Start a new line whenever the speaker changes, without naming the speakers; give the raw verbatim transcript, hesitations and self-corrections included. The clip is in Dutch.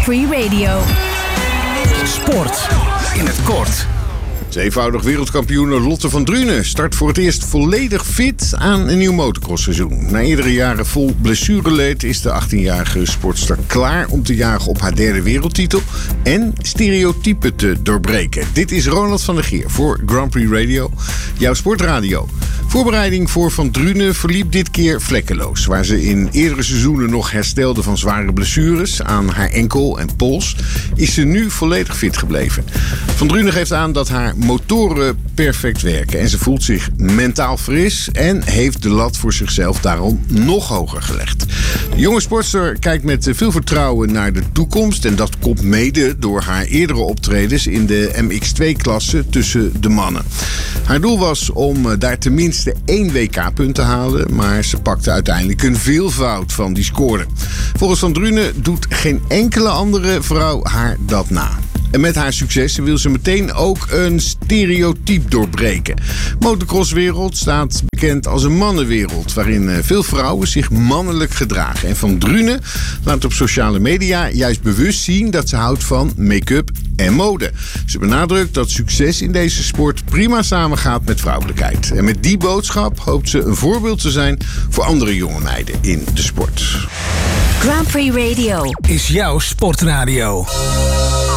Grand Prix Radio.
Sport in het kort.
Zevenvoudig wereldkampioene Lotte van Drunen start voor het eerst volledig fit aan een nieuw motocrossseizoen. Na eerdere jaren vol blessureleed is de achttienjarige sportster klaar om te jagen op haar derde wereldtitel en stereotypen te doorbreken. Dit is Ronald van der Geer voor Grand Prix Radio, jouw sportradio. Voorbereiding voor Van Drunen verliep dit keer vlekkeloos. Waar ze in eerdere seizoenen nog herstelde van zware blessures aan haar enkel en pols, is ze nu volledig fit gebleven. Van Drunen geeft aan dat haar motoren perfect werken en ze voelt zich mentaal fris en heeft de lat voor zichzelf daarom nog hoger gelegd. De jonge sportster kijkt met veel vertrouwen naar de toekomst en dat komt mede door haar eerdere optredens in de M X twee klasse tussen de mannen. Haar doel was om daar tenminste één W K-punt te halen, maar ze pakte uiteindelijk een veelvoud van die score. Volgens Van Drunen doet geen enkele andere vrouw haar dat na. En met haar succes wil ze meteen ook een stereotype doorbreken. Motocrosswereld staat bekend als een mannenwereld, waarin veel vrouwen zich mannelijk gedragen. En Van Drunen laat op sociale media juist bewust zien dat ze houdt van make-up en mode. Ze benadrukt dat succes in deze sport prima samengaat met vrouwelijkheid. En met die boodschap hoopt ze een voorbeeld te zijn voor andere jonge meiden in de sport.
Grand Prix Radio
is jouw sportradio.